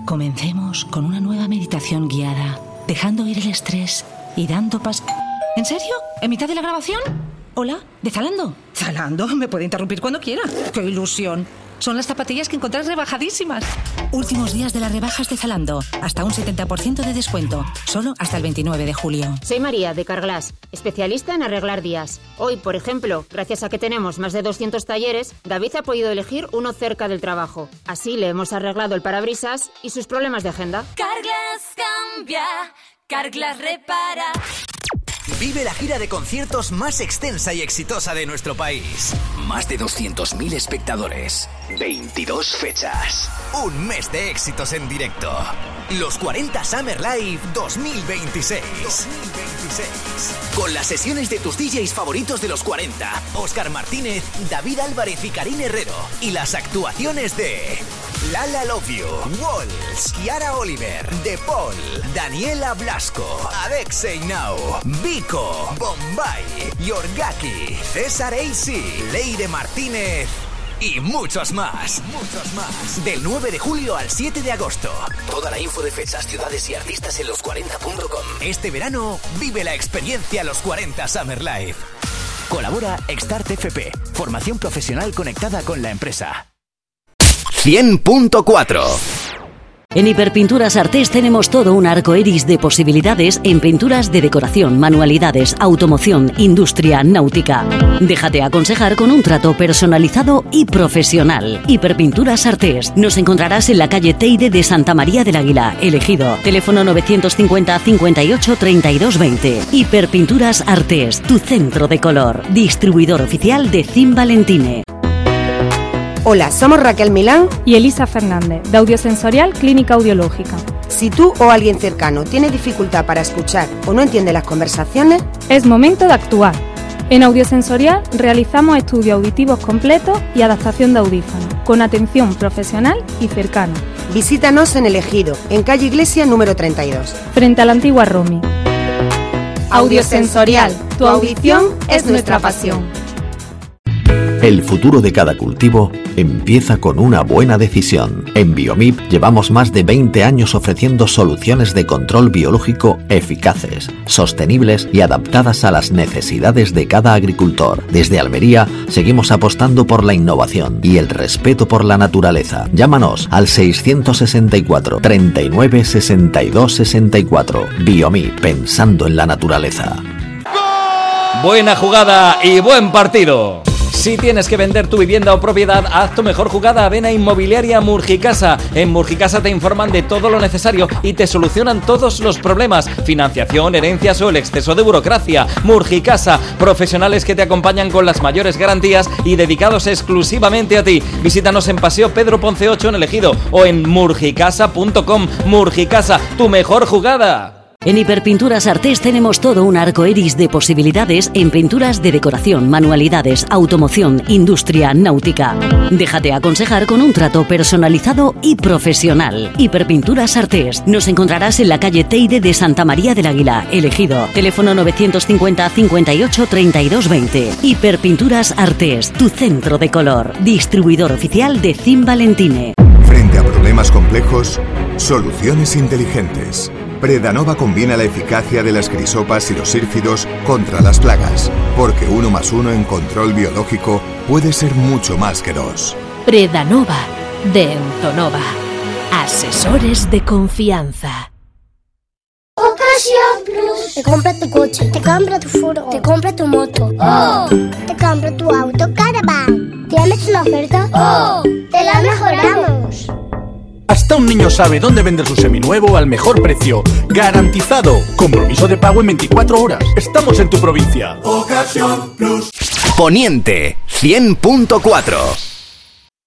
Comencemos con una nueva meditación guiada, dejando ir el estrés y dando paso... ¿En serio? ¿En mitad de la grabación? Hola, ¿de Zalando? Zalando, me puede interrumpir cuando quiera. ¡Qué ilusión! Son las zapatillas que encontrás rebajadísimas. Últimos días de las rebajas de Zalando. Hasta un 70% de descuento. Solo hasta el 29 de julio. Soy María, de Carglass, especialista en arreglar días. Hoy, por ejemplo, gracias a que tenemos más de 200 talleres, David ha podido elegir uno cerca del trabajo. Así le hemos arreglado el parabrisas y sus problemas de agenda. Carglass cambia, Carglass repara. Vive la gira de conciertos más extensa y exitosa de nuestro país. Más de 200.000 espectadores. 22 fechas. Un mes de éxitos en directo. Los 40 Summer Live 2026. Con las sesiones de tus DJs favoritos de los 40. Óscar Martínez, David Álvarez y Karin Herrero. Y las actuaciones de... Lala Love You, Walls, Kiara Oliver, De Paul, Daniela Blasco, Alexei Now, Vico, Bombay, Yorgaki, César AC, Leire Martínez y muchos más. Del 9 de julio al 7 de agosto. Toda la info de fechas, ciudades y artistas en los40.com. Este verano vive la experiencia Los 40 Summer Live. Colabora Extart FP, formación profesional conectada con la empresa. 100.4. En Hiperpinturas Artés tenemos todo un arco iris de posibilidades en pinturas de decoración, manualidades, automoción, industria, náutica. Déjate aconsejar con un trato personalizado y profesional. Hiperpinturas Artés. Nos encontrarás en la calle Teide de Santa María del Águila, Elegido. Teléfono 950 58 32 20. Hiperpinturas Artés, tu centro de color. Distribuidor oficial de Zin Valentine. Hola, somos Raquel Milán y Elisa Fernández, de Audiosensorial Clínica Audiológica. Si tú o alguien cercano tiene dificultad para escuchar o no entiende las conversaciones, es momento de actuar. En Audiosensorial realizamos estudios auditivos completos y adaptación de audífonos, con atención profesional y cercana. Visítanos en Elegido, en calle Iglesia número 32. Frente a la antigua Romi. Audiosensorial, tu audición es nuestra pasión. El futuro de cada cultivo empieza con una buena decisión. En Biomip llevamos más de 20 años ofreciendo soluciones de control biológico eficaces, sostenibles y adaptadas a las necesidades de cada agricultor. Desde Almería seguimos apostando por la innovación y el respeto por la naturaleza. Llámanos al 664 39 62 64. Biomip, pensando en la naturaleza. Buena jugada y buen partido. Si tienes que vender tu vivienda o propiedad, haz tu mejor jugada. Ven a Inmobiliaria Murgicasa. En Murgicasa te informan de todo lo necesario y te solucionan todos los problemas: financiación, herencias o el exceso de burocracia. Murgicasa, profesionales que te acompañan con las mayores garantías y dedicados exclusivamente a ti. Visítanos en Paseo Pedro Ponce 8 en Elegido o en murgicasa.com. Murgicasa, tu mejor jugada. En Hiperpinturas Artés tenemos todo un arco iris de posibilidades en pinturas de decoración, manualidades, automoción, industria, náutica. Déjate aconsejar con un trato personalizado y profesional. Hiperpinturas Artés. Nos encontrarás en la calle Teide de Santa María del Águila, Elegido. Teléfono 950 58 32 20. Hiperpinturas Artés, tu centro de color. Distribuidor oficial de Zin Valentine. Frente a problemas complejos, soluciones inteligentes. Predanova combina la eficacia de las crisopas y los sírfidos contra las plagas, porque 1 + 1 en control biológico puede ser mucho más que 2. Predanova, de Entonova. Asesores de confianza. Ocasión Plus. Te compra tu coche, te compra tu furgo, te compra tu moto. ¡Oh! Te compra tu auto Caravan. ¿Tienes una oferta? ¡Oh! ¡Te la mejoramos! Hasta un niño sabe dónde vender su seminuevo al mejor precio. ¡Garantizado! Compromiso de pago en 24 horas. Estamos en tu provincia. Ocasión Plus. Poniente 100.4.